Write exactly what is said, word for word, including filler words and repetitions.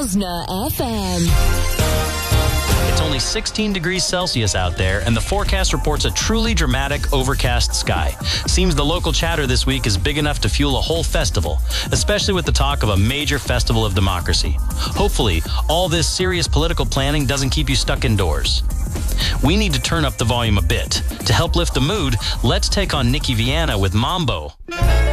Ravna F M. It's only sixteen degrees Celsius out there, and the forecast reports a truly dramatic overcast sky. Seems the local chatter this week is big enough to fuel a whole festival, especially with the talk of a major festival of democracy. Hopefully, all this serious political planning doesn't keep you stuck indoors. We need to turn up the volume a bit. To help lift the mood, let's take on Nikki Viana with Mambo.